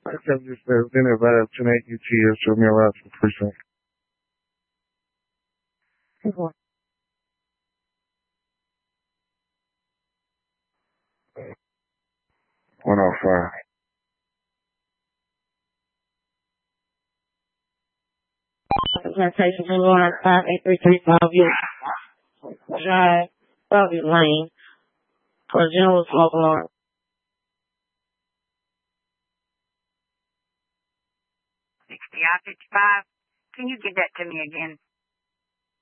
kept just been advised to make UTS to me around the precinct. 105. Plantation Boulevard, 58335 Drive, Bellevue Lane, for a general smoke alarm. 60 I-55. Can you give that to me again?